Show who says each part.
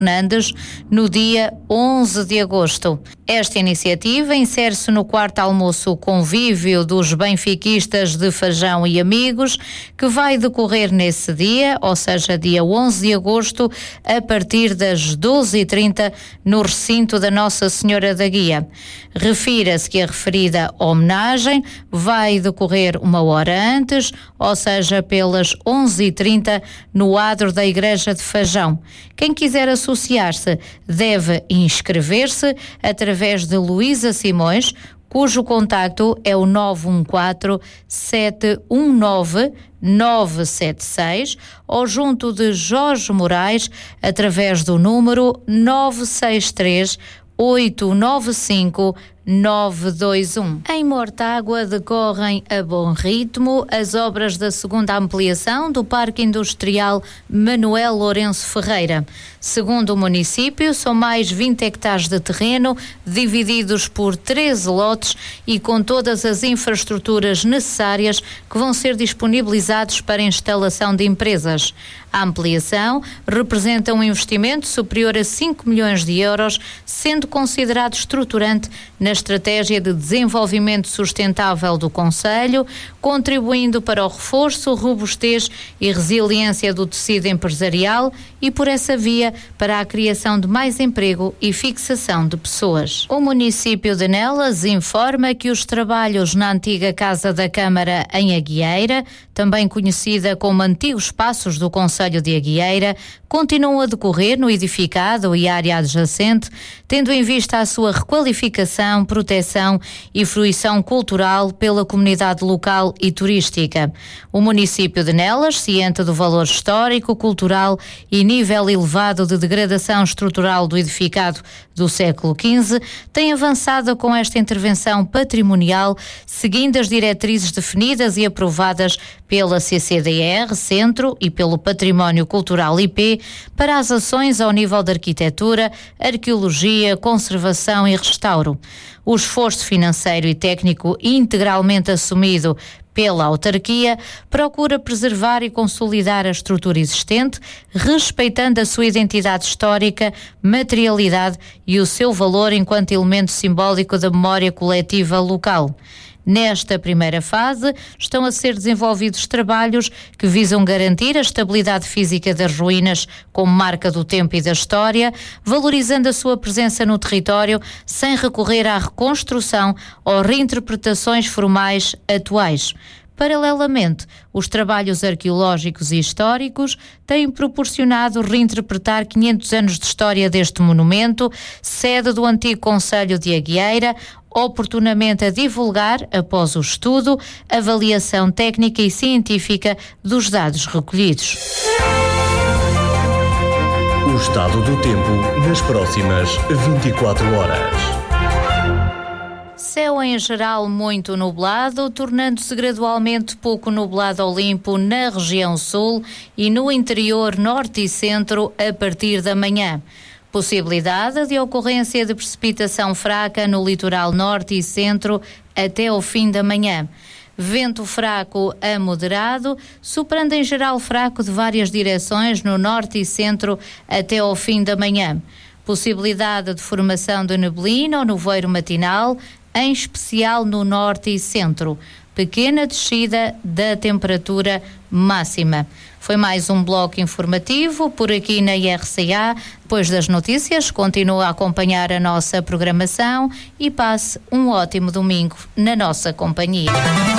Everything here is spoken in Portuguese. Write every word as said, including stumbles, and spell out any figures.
Speaker 1: Fernandes no dia onze de agosto. Esta iniciativa insere-se no quarto almoço convívio dos benfiquistas de Fajão e amigos, que vai decorrer nesse dia, ou seja, dia onze de agosto, a partir das doze e trinta, no recinto da Nossa Senhora da Guia. Refira-se que a referida homenagem vai decorrer uma hora antes, ou seja, pelas onze e trinta, no adro da Igreja de Fajão. Quem quiser associar-se deve inscrever-se através de Luísa Simões, cujo contacto é o nove um quatro, sete um nove, nove sete seis, ou junto de Jorge Moraes através do número nove seis três, oito nove cinco, nove dois um. Em Mortágua decorrem a bom ritmo as obras da segunda ampliação do Parque Industrial Manuel Lourenço Ferreira. Segundo o município, são mais vinte hectares de terreno, divididos por treze lotes e com todas as infraestruturas necessárias que vão ser disponibilizados para a instalação de empresas. A ampliação representa um investimento superior a cinco milhões de euros, sendo considerado estruturante na estratégia de desenvolvimento sustentável do concelho, contribuindo para o reforço, robustez e resiliência do tecido empresarial e, por essa via, para a criação de mais emprego e fixação de pessoas. O município de Nelas informa que os trabalhos na antiga Casa da Câmara em Aguieira, também conhecida como Antigos Passos do Concelho de Aguieira, continuam a decorrer no edificado e área adjacente, tendo em vista a sua requalificação, proteção e fruição cultural pela comunidade local e turística. O município de Nelas, ciente do valor histórico, cultural e nível elevado de degradação estrutural do edificado do século quinze, tem avançado com esta intervenção patrimonial, seguindo as diretrizes definidas e aprovadas pela C C D R, Centro, e pelo Património Cultural I P, para as ações ao nível da arquitetura, arqueologia, conservação e restauro. O esforço financeiro e técnico integralmente assumido pela autarquia procura preservar e consolidar a estrutura existente, respeitando a sua identidade histórica, materialidade e o seu valor enquanto elemento simbólico da memória coletiva local. Nesta primeira fase, estão a ser desenvolvidos trabalhos que visam garantir a estabilidade física das ruínas como marca do tempo e da história, valorizando a sua presença no território sem recorrer à reconstrução ou reinterpretações formais atuais. Paralelamente, os trabalhos arqueológicos e históricos têm proporcionado reinterpretar quinhentos anos de história deste monumento, sede do antigo Concelho de Aguieira, oportunamente a divulgar, após o estudo, avaliação técnica e científica dos dados recolhidos.
Speaker 2: O estado do tempo nas próximas vinte e quatro horas.
Speaker 1: Céu em geral muito nublado, tornando-se gradualmente pouco nublado ou limpo na região sul e no interior norte e centro a partir da manhã. Possibilidade de ocorrência de precipitação fraca no litoral norte e centro até ao fim da manhã. Vento fraco a moderado, soprando em geral fraco de várias direções no norte e centro até ao fim da manhã. Possibilidade de formação de neblina ou nevoeiro matinal, em especial no norte e centro. Pequena descida da temperatura máxima. Foi mais um bloco informativo por aqui na I R C A. Depois das notícias, continue a acompanhar a nossa programação e passe um ótimo domingo na nossa companhia.